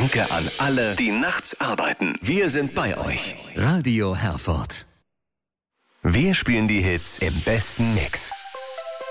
Danke an alle, die nachts arbeiten. Wir sind bei euch. Radio Herford. Wir spielen die Hits im besten Mix.